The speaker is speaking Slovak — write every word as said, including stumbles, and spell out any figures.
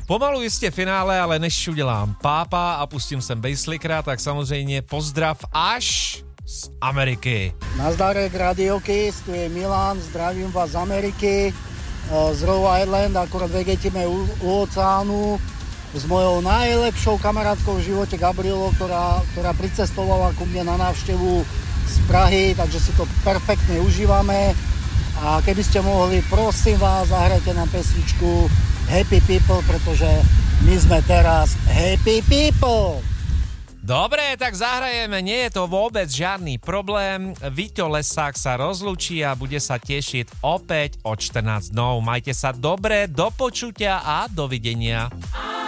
Pomalu jistě finále, ale než udělám pápa a pustím sem Basslickera, tak samozřejmě pozdrav až z Ameriky. Nazdarek Radio Kiss, tu je Milan, zdravím vás z Ameriky, z Rhode Island, akorát vegetíme u, u oceánu s mojou najlepšou kamarátkou v živote Gabrielou, ktorá, ktorá pricestovala ku mne na návštevu z Prahy, takže si to perfektne užívame. A keby ste mohli, prosím vás, zahrajte nám pesničku Happy People, pretože my sme teraz Happy People. Dobre, tak zahrajeme, nie je to vôbec žiadny problém. Víťo Lesák sa rozlúči a bude sa tešiť opäť o štrnásť dnov. Majte sa dobre, do počutia a dovidenia.